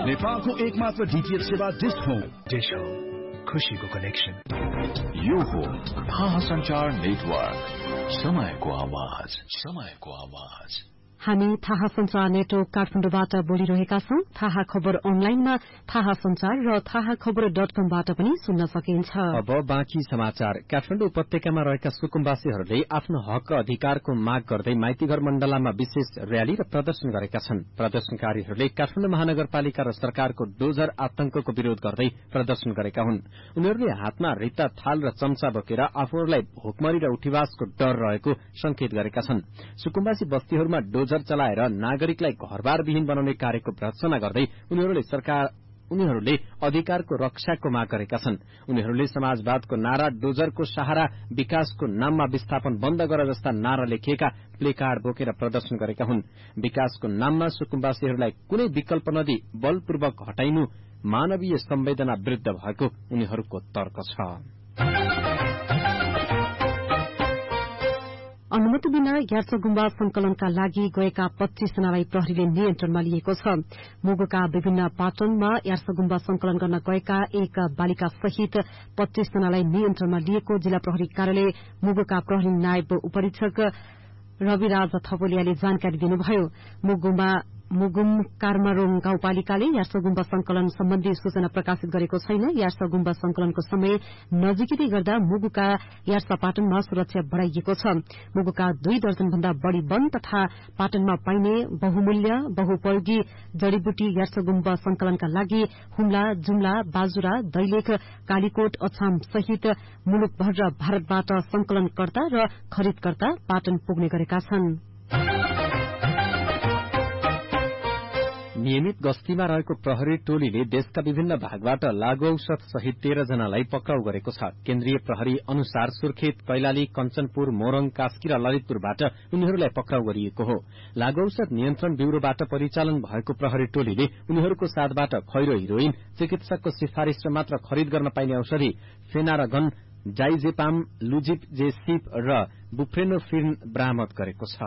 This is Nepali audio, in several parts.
नेपालको एकमात्र डीटीएच सेवा डिश होम। खुशीको कनेक्सन। यो हो थाहा संचार नेटवर्क, समयको आवाज। हामी थाहा संचार नेटवर्क काठमाडौँबाट बोलिरहेका छौं। थाहा खबर अनलाइनमा थाहा संचार र थाहा खबर .कमबाट पनि सुन्न सकिन्छ। अब बाँकी समाचार। काठमाडौँ उपत्यकामा रहेका सुकुम्बासीहरूले आफ्नो हक अधिकारको माग गर्दै माइतीघर मण्डलामा विशेष रयाली र प्रदर्शन गरेका छन्। प्रदर्शनकारीहरूले काठमाडौँ महानगरपालिका र सरकारको डोजर आतंकको विरोध गर्दै प्रदर्शन गरेका हुन्। उनीहरूले हातमा रित्ता थाल र चम्चा बोकेर आफूहरूलाई भोकमरी र उठीवासको डर रहेको संकेत गरेका छन्। सुकुम्बासी बस्तीहरूमा डोजर चलाएर नागरिकलाई घरबारविहीन बनाउने कार्यको भर्त्सना गर्दै उनीहरूले अधिकारको रक्षाको माग गरेका छन्। उनीहरूले समाजवादको नारा, डोजरको सहारा, विकासको नाममा विस्थापन बन्द गर जस्ता नारा लेखिएका प्लेकार्ड बोकेर प्रदर्शन गरेका हुन्। विकासको नाममा सुकुम्बासीहरूलाई कुनै विकल्प नदिई बलपूर्वक हटाइनु मानवीय संवेदना विरूद्ध भएको उनीहरूको तर्क छ। अनुमति बिना यार्सगुम्बा संकलनका लागि गएका 25 जनालाई प्रहरीले नियन्त्रणमा लिएको छ। मुगुका विभिन्न पाटनमा यार्सगुम्बा संकलन गर्न गएका एक बालिका सहित 25 जनालाई नियन्त्रणमा लिएको जिल्ला प्रहरी कार्यालय मुगुका प्रहरी नायब उपरीक्षक रविराज थपोलियाले जानकारी दिनुभयो। मुगुम कार्मारोङ गाउँपालिकाले यार्सगुम्बा संकलन सम्बन्धी सूचना प्रकाशित गरेको छैन। यार्सगुम्बा संकलनको समय नजिकै गर्दा मुगुका यार्सा पाटनमा सुरक्षा बढ़ाइएको छ। मुगुका 2 दर्जन भन्दा बढ़ी वन तथा पाटनमा पाइने बहुमूल्य बहुपयोगी जड़ीबुटी यार्सगुम्बा संकलनका लागि हुम्ला, जुम्ला, बाजुरा, दैलेख, कालीकोट, अछाम सहित मुलुकभर र भारतबाट संकलनकर्ता र खरिदकर्ता पाटन पुग्ने गरेका छन्। नियमित गस्तीमा रहेको प्रहरी टोलीले देशका विभिन्न भागबाट लागू औषध सहित 13 जनालाई पक्राउ गरेको छ। केन्द्रीय प्रहरी अनुसार सुर्खेत, कैलाली, कञ्चनपुर, मोरङ, कास्की र ललितपुरबाट उनीहरूलाई पक्राउ गरिएको हो। लागू औषध नियन्त्रण ब्यूरोबाट परिचालन भएको प्रहरी टोलीले उनीहरूको साथबाट खैरो हेरोइन, चिकित्सकको सिफारिश र मात्र खरिद गर्न पाइने औषधि फेनारगन, जाइजेपाम, लुजिपजेसिप र बुप्रेनोफिर्न बरामद गरेको छ।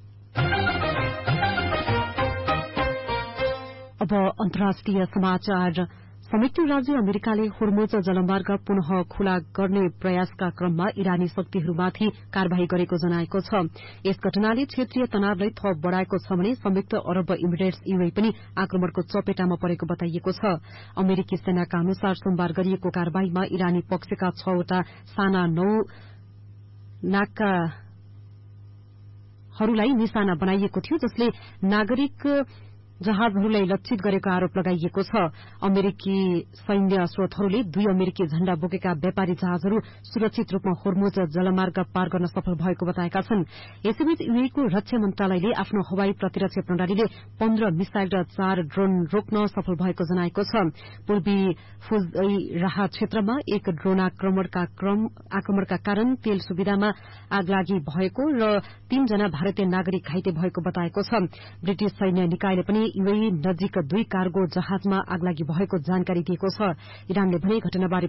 अब अन्तर्राष्ट्रिय समाचार। संयुक्त राज्य अमेरिकाले होर्मुज जलमार्ग पुनः खुला गर्ने प्रयासका क्रममा इरानी शक्तिहरूमाथि कार्यवाही गरेको जनाएको छ। यस घटनाले क्षेत्रीय तनावलाई थप बढ़ाएको छ भने संयुक्त अरब इमिरेट्स यूएई पनि आक्रमणको चपेटामा परेको बताइएको छ। अमेरिकी सेनाका अनुसार सोमबार गरिएको कार्यवाहीमा इरानी पक्षका 6 वटा साना नाकाहरूलाई निशाना बनाइएको थियो, जसले नागरिक जहाजहरूलाई लक्षित गरेको आरोप लगाइएको छ। अमेरिकी सैन्य स्रोतहरूले 2 अमेरिकी झण्डा बोकेका व्यापारी जहाजहरू सुरक्षित रूपमा होर्मुज जलमार्ग पार गर्न सफल भएको बताएका छन्। यसैबीच यूएईको रक्षा मन्त्रालयले आफ्नो हवाई प्रतिरक्षा प्रणालीले 15 मिसाइल र 4 ड्रोन रोक्न सफल भएको जनाएको छ। पूर्वी फुजैराह क्षेत्रमा एक ड्रोन आक्रमणका कारण तेल सुविधामा आगलागी भएको र 3 जना भारतीय नागरिक घाइते भएको बताएको छ। ब्रिटिश सैन्य निकायले पनि यूएई नजिक 2 कार्गो जहाजमा आगलागी भएको जानकारी दिएको छ। इरानले भने घटनाबारे